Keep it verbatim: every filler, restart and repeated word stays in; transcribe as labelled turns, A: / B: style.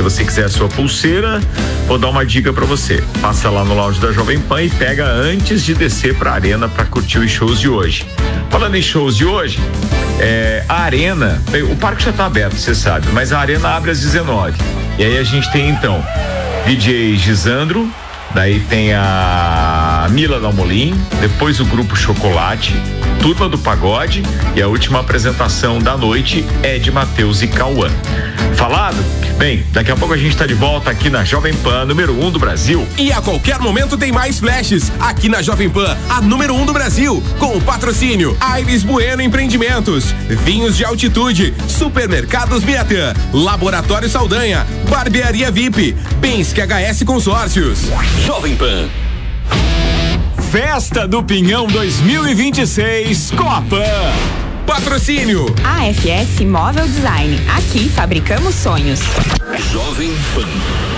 A: Se você quiser a sua pulseira, vou dar uma dica pra você. Passa lá no lounge da Jovem Pan e pega antes de descer pra arena pra curtir os shows de hoje. Falando em shows de hoje, é, a arena, o parque já tá aberto, você sabe, mas a arena abre às dezenove. E aí a gente tem então D J Gisandro, daí tem a Mila Dalmolin, depois o grupo Chocolate, Turma do Pagode e a última apresentação da noite é de Matheus e Cauã. Falado? Bem, daqui a pouco a gente tá de volta aqui na Jovem Pan, número um do Brasil.
B: E a qualquer momento tem mais flashes aqui na Jovem Pan, a número um do Brasil, com o patrocínio Aires Bueno Empreendimentos, Vinhos de Altitude, Supermercados Miatã, Laboratório Saldanha, Barbearia V I P, Penske H S Consórcios. Jovem Pan.
C: Festa do Pinhão dois mil e vinte e seis Copa.
B: Patrocínio
D: A F S Móvel Design. Aqui fabricamos sonhos.
B: Jovem Pan.